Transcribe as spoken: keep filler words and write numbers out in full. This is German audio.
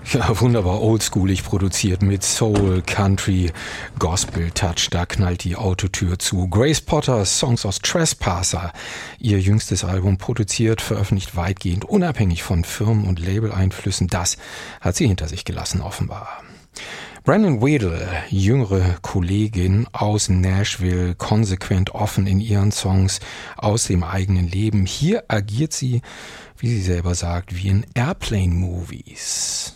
Ja, wunderbar oldschoolig produziert mit Soul, Country, Gospel Touch. Da knallt die Autotür zu. Grace Potter, Songs aus Trespasser. Ihr jüngstes Album produziert, veröffentlicht weitgehend unabhängig von Firmen- und Label-Einflüssen. Das hat sie hinter sich gelassen, offenbar. Brandon Wedel, jüngere Kollegin aus Nashville, konsequent offen in ihren Songs aus dem eigenen Leben. Hier agiert sie, wie sie selber sagt, wie in Airplane-Movies.